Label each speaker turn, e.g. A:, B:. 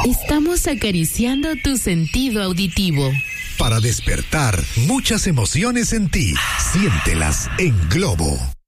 A: Estamos acariciando tu sentido auditivo.
B: Para despertar muchas emociones en ti, siéntelas en Globo.